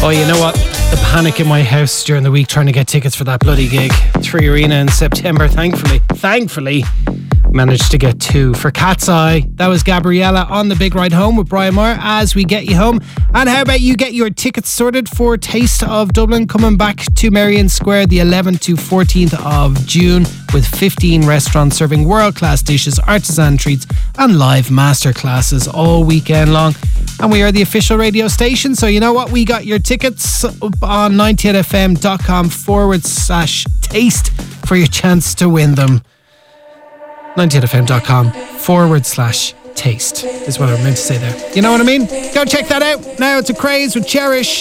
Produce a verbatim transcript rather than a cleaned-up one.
Oh, you know what? The panic in my house during the week trying to get tickets for that bloody gig. Three Arena in September, thankfully. Thankfully, managed to get two. For Cat's Eye, that was Gabriella on the big ride home with Brian Moore as we get you home. And how about you get your tickets sorted for Taste of Dublin coming back to Merrion Square the eleventh to fourteenth of June with fifteen restaurants serving world-class dishes, artisan treats and live masterclasses all weekend long. And we are the official radio station, so you know what? We got your tickets up on ninety-eight fm.com forward slash taste for your chance to win them. ninety-eight fm.com forward slash taste is what I meant to say there. You know what I mean? Go check that out. Now it's a craze with Cherish.